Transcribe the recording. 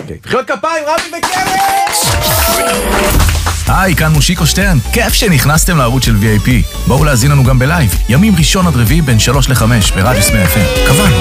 מחיאות כפיים, רבי וקרן! היי, כאן מושיקו שטרן, כיף שנכנסתם לערוץ של VIP. בואו להזין לנו גם בלייב, ימים ראשון עד רביעי בין 3 ל-5 ברדיו סמי FM. קבענו.